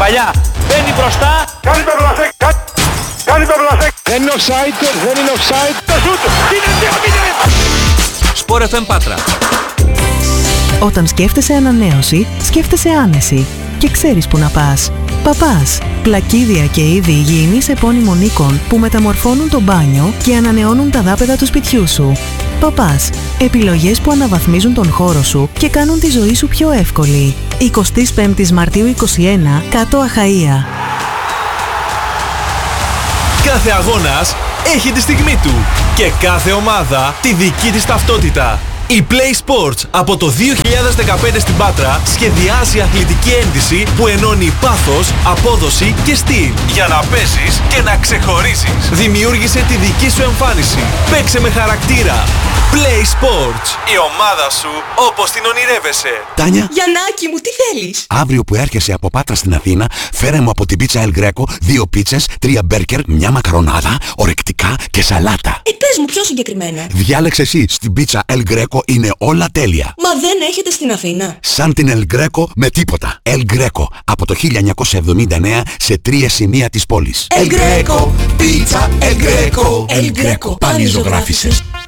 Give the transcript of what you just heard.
Παλιά, μπαίνει μπροστά. Κάνει το μπλασέ, κάνει το μπλασέ. Δεν είναι offside, δεν είναι offside. Το σούτ, είναι 2-0. Sport FM Πάτρα. Όταν σκέφτεσαι ανανέωση, σκέφτεσαι άνεση. Και ξέρεις που να πας. Παπάς. Πλακίδια και είδη υγιεινής επώνυμων οίκων που μεταμορφώνουν το μπάνιο και ανανεώνουν τα δάπεδα του σπιτιού σου. Παπάς. Επιλογές που αναβαθμίζουν τον χώρο σου και κάνουν τη ζωή σου πιο εύκολη. 25 Μαρτίου 21, Κάτω Αχαΐα. Κάθε αγώνας έχει τη στιγμή του και κάθε ομάδα τη δική της ταυτότητα. Η Play Sports από το 2015 στην Πάτρα σχεδιάζει αθλητική ένδυση που ενώνει πάθος, απόδοση και στυλ για να παίζεις και να ξεχωρίζεις. Δημιούργησε τη δική σου εμφάνιση. Παίξε με χαρακτήρα. Play Sports. Η ομάδα σου όπως την ονειρεύεσαι. Τάνια. Γιαννάκη μου, τι θέλεις? Αύριο που έρχεσαι από Πάτρα στην Αθήνα, φέρε μου από την πίτσα El Greco 2 πίτσες, 3 μπέρκερ, μια μακαρονάδα, ορεκτικά και σαλάτα. Πες μου πιο συγκεκριμένα. Διάλεξε εσύ. Στην πίτσα El Greco είναι όλα τέλεια. Μα δεν έχετε στην Αθήνα? Σαν την El Greco με τίποτα. El Greco από το 1979 σε 3 σημεία της πόλης. El Greco, πίτσα El Greco. El Greco, πάλι ζωγράφισες.